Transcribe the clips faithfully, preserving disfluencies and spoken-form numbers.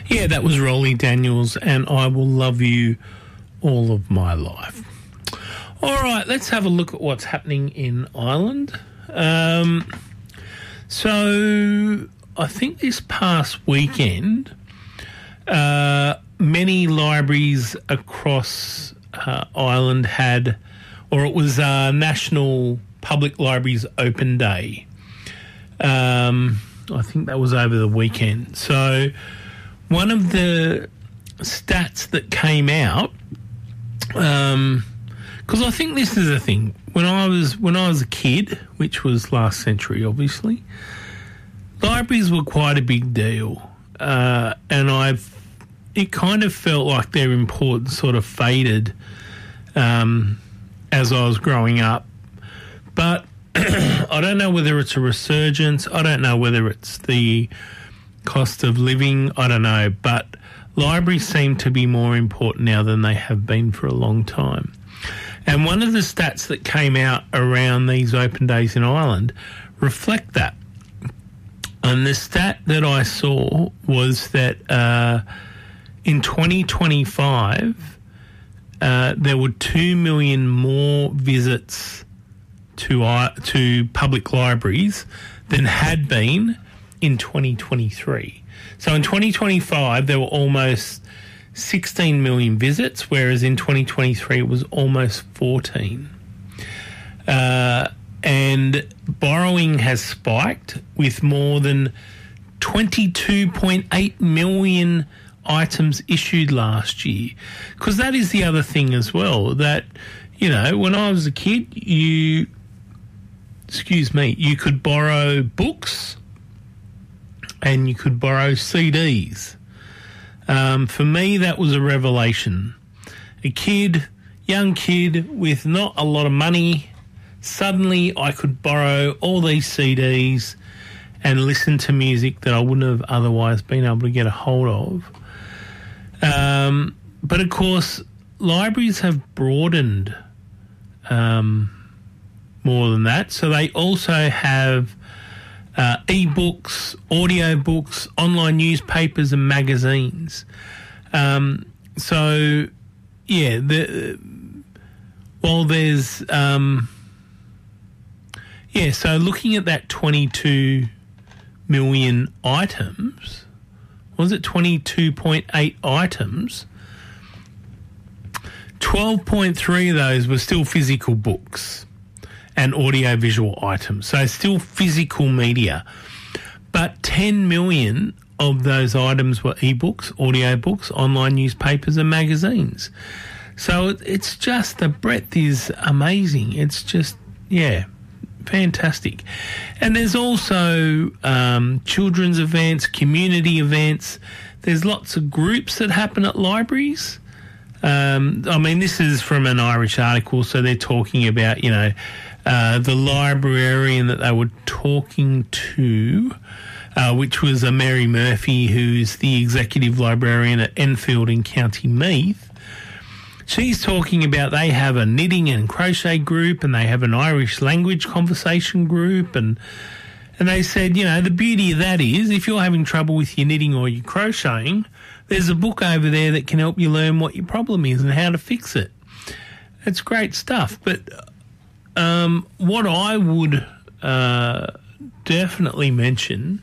Yeah, that was Rolly Daniels and I Will Love You All of My Life. All right, let's have a look at what's happening in Ireland. Um, so I think this past weekend, uh, many libraries across uh, Ireland had, or it was uh, National Public Libraries Open Day. Um, I think that was over the weekend. So one of the stats that came out, um, because I think this is a thing. When I was when I was a kid, which was last century, obviously, libraries were quite a big deal, uh, and I've it kind of felt like their importance sort of faded um, as I was growing up. But I don't know whether it's a resurgence. I don't know whether it's the cost of living. I don't know, but libraries seem to be more important now than they have been for a long time. And one of the stats that came out around these open days in Ireland reflect that. And the stat that I saw was that uh, in twenty twenty-five, uh, there were two million more visits to uh, to public libraries than had been in twenty twenty-three. So in twenty twenty-five, there were almost sixteen million visits, whereas in twenty twenty-three it was almost fourteen. Uh, and borrowing has spiked with more than twenty-two point eight million items issued last year. Because that is the other thing as well, that, you know, when I was a kid, you, excuse me, you could borrow books and you could borrow C Ds. Um, for me, that was a revelation. A kid, young kid with not a lot of money, suddenly I could borrow all these C Ds and listen to music that I wouldn't have otherwise been able to get a hold of. Um, but of course, libraries have broadened um, more than that. So they also have Uh, e-books, audio books, online newspapers and magazines. Um, so, yeah, the, while there's... Um, yeah, so looking at that twenty-two million items, was it twenty-two point eight items? twelve point three of those were still physical books and audio-visual items, so still physical media. But ten million of those items were ebooks, audiobooks, online newspapers and magazines. So it, it's just, the breadth is amazing. It's just, yeah, fantastic. And there's also um, children's events, community events. There's lots of groups that happen at libraries. Um, I mean, this is from an Irish article, so they're talking about, you know, Uh, the librarian that they were talking to, uh, which was a Mary Murphy, who's the executive librarian at Enfield in County Meath. She's talking about they have a knitting and crochet group and they have an Irish language conversation group, and and they said, you know, the beauty of that is if you're having trouble with your knitting or your crocheting, there's a book over there that can help you learn what your problem is and how to fix it. It's great stuff. But Um, what I would uh, definitely mention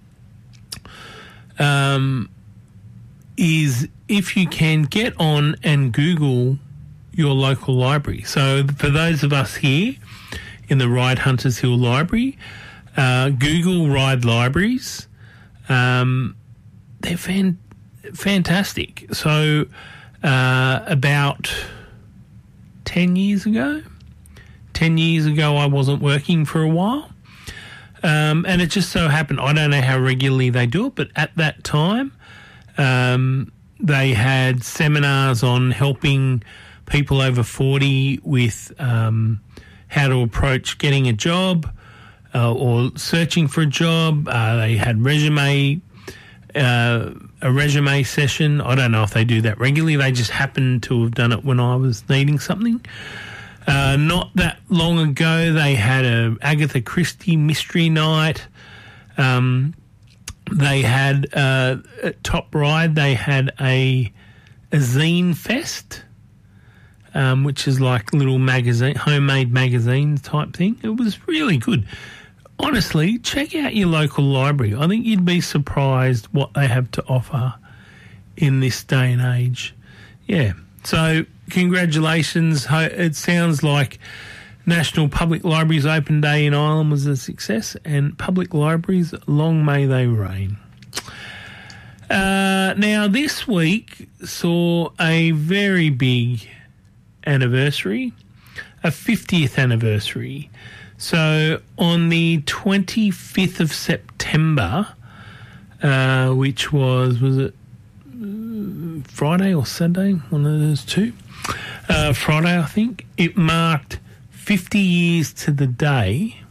um, is if you can get on and Google your local library. So for those of us here in the Ryde Hunters Hill Library, uh, Google Ryde Libraries. Um, they're fan- fantastic. So uh, about ten years ago, Ten years ago, I wasn't working for a while, um, and it just so happened, I don't know how regularly they do it, but at that time, um, they had seminars on helping people over forty with um, how to approach getting a job uh, or searching for a job. Uh, they had resume, uh, a resume session. I don't know if they do that regularly. They just happened to have done it when I was needing something. Uh, not that long ago, they had a Agatha Christie mystery night. Um, they had uh, at Top Ride. They had a, a zine fest, um, which is like little magazine, homemade magazines type thing. It was really good. Honestly, check out your local library. I think you'd be surprised what they have to offer in this day and age. Yeah. So congratulations. It sounds like National Public Libraries Open Day in Ireland was a success, and public libraries, long may they reign. Uh, now, this week saw a very big anniversary, a fiftieth anniversary. So on the twenty-fifth of September, uh, which was, was it Friday or Sunday? One of those two. Uh, Friday, I think. It marked fifty years to the day